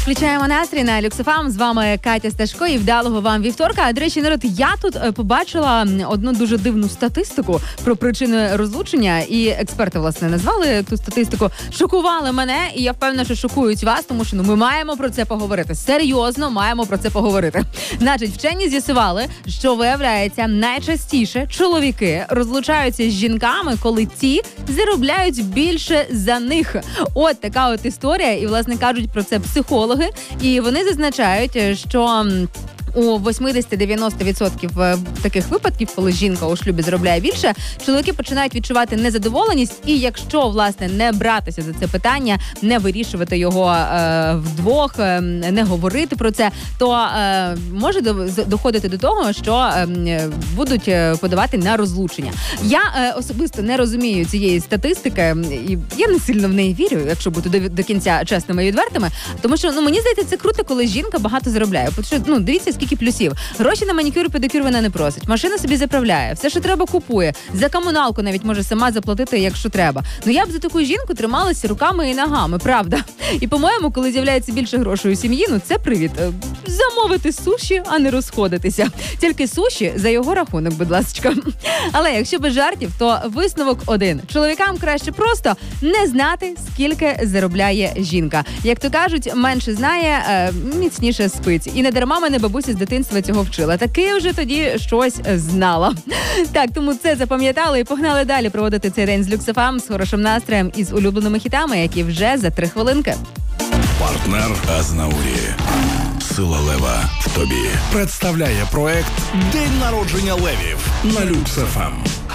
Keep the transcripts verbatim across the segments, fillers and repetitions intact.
Включаємо настрій на Люкс еф ем. З вами Катя Сташко і вдалого вам вівторка. До речі, народ, я тут побачила одну дуже дивну статистику про причини розлучення, і експерти, власне, назвали ту статистику. Шокували мене, і я впевнена, що шокують вас, тому що ну, ми маємо про це поговорити. Серйозно маємо про це поговорити. Значить, вчені з'ясували, що, виявляється, найчастіше чоловіки розлучаються з жінками, коли ті заробляють більше за них. От така от історія, і, власне, кажуть про це психологи. І вони зазначають, що у вісімдесят-дев'яносто відсотків таких випадків, коли жінка у шлюбі заробляє більше, чоловіки починають відчувати незадоволеність, і якщо, власне, не братися за це питання, не вирішувати його е, вдвох, е, не говорити про це, то е, може доходити до того, що е, будуть подавати на розлучення. Я е, особисто не розумію цієї статистики, і я не сильно в неї вірю, якщо бути до, до кінця чесними і відвертими, тому що, ну, мені здається, це круто, коли жінка багато заробляє. Тому що, ну, дивіться, скільки плюсів. Гроші на манікюр і педикюр вона не просить. Машину собі заправляє. Все, що треба, купує. За комуналку навіть може сама заплатити, якщо треба. Ну, я б за таку жінку трималася руками і ногами, правда. І, по-моєму, коли з'являється більше грошей у сім'ї, ну, це привід. Замовити суші, а не розходитися. Тільки суші за його рахунок, будь ласка. Але якщо без жартів, то висновок один. Чоловікам краще просто не знати, скільки заробляє жінка. Як то кажуть, менше знає, міцніше спить. І не дарма мене бабуся з дитинства цього вчила. Таки вже тоді щось знала. Так, тому це запам'ятали і погнали далі проводити цей день з Люкс еф ем з хорошим настроєм і з улюбленими хітами, які вже за три хвилинки. Партнер Азнаурі. Сила лева в тобі. Представляє проект «День народження левів» на Люкс еф ем.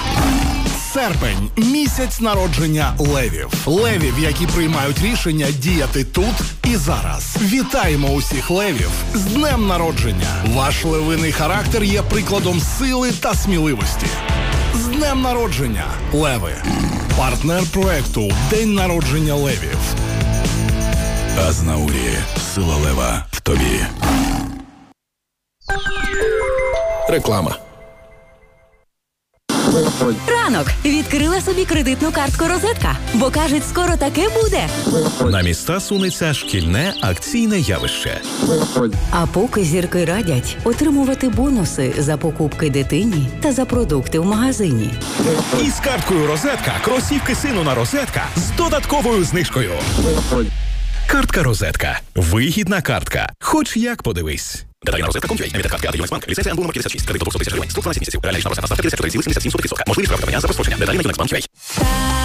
Серпень – місяць народження левів. Левів, які приймають рішення діяти тут і зараз. Вітаємо усіх левів з днем народження. Ваш левиний характер є прикладом сили та сміливості. З днем народження, леви. Партнер проекту «День народження левів». Азнаурі. Сила лева в тобі. Реклама. Ранок. Відкрила собі кредитну картку «Розетка». Бо, кажуть, скоро таке буде. На міста сунеться шкільне акційне явище. А поки зірки радять отримувати бонуси за покупки дитині та за продукти в магазині. І з карткою «Розетка» кросівки сину на «Розетка» з додатковою знижкою. Картка «Розетка». Вигідна картка. Хоч як подивись. Деталі на розетка точка ком точка ю а. Емітент картки «Юнекс-Банк». Ліцензія «Ангулом п'ятдесят шість». Кредит до двохсот тисяч гривень. Строк дванадцять місяців. Реальна штрафна ставка п'ятдесят чотири цілих сімдесят сім сотих відсотка. Можливість проведення за розпорядження. Деталі на юнекс банк точка ю а.